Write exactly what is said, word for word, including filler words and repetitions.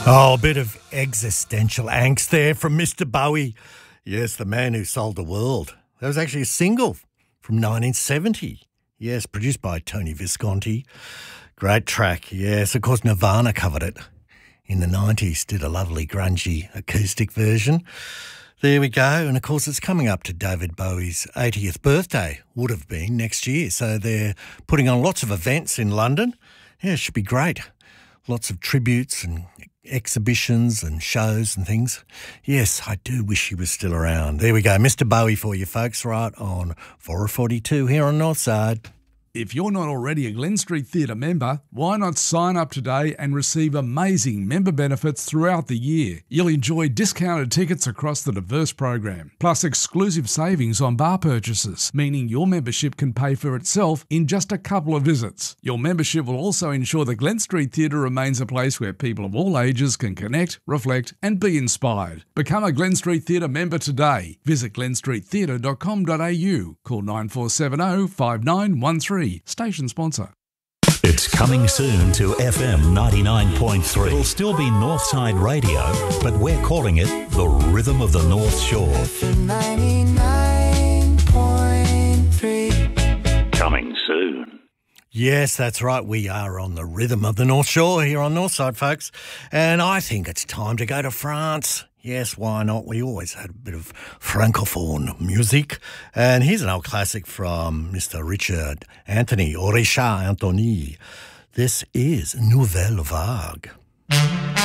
Oh, a bit of existential angst there from Mister Bowie. Yes, the man who sold the world. That was actually a single from nineteen seventy. Yes, produced by Tony Visconti. Great track. Yes, of course, Nirvana covered it in the nineties, did a lovely grungy acoustic version. There we go. And, of course, it's coming up to David Bowie's eightieth birthday, would have been next year. So they're putting on lots of events in London. Yeah, it should be great. Lots of tributes and exhibitions and shows and things. Yes, I do wish he was still around. There we go. Mister Bowie for you folks, right on four forty-two here on Northside. If you're not already a Glen Street Theatre member, why not sign up today and receive amazing member benefits throughout the year? You'll enjoy discounted tickets across the diverse program, plus exclusive savings on bar purchases, meaning your membership can pay for itself in just a couple of visits. Your membership will also ensure the Glen Street Theatre remains a place where people of all ages can connect, reflect and be inspired. Become a Glen Street Theatre member today. Visit glen street theatre dot com dot a u. Call nine four seven zero, five nine one three. Station sponsor. It's coming soon to F M ninety-nine point three. It'll still be Northside Radio, but we're calling it the Rhythm of the North Shore. F M ninety-nine point three. Coming soon. Yes, that's right. We are on the Rhythm of the North Shore here on Northside, folks. And I think it's time to go to France. Yes, why not? We always had a bit of francophone music. And here's an old classic from Mister Richard Anthony, or Richard Anthony. This is Nouvelle Vague.